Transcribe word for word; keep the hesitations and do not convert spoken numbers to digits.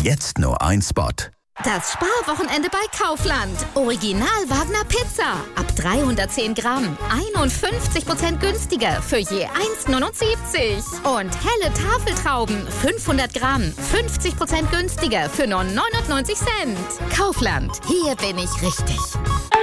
Jetzt nur ein Spot. Das Sparwochenende bei Kaufland. Original Wagner Pizza. Ab dreihundertzehn Gramm. einundfünfzig Prozent günstiger für je eins neunundsiebzig. Und helle Tafeltrauben. fünfhundert Gramm. fünfzig Prozent günstiger für nur neunundneunzig Cent. Kaufland. Hier bin ich richtig.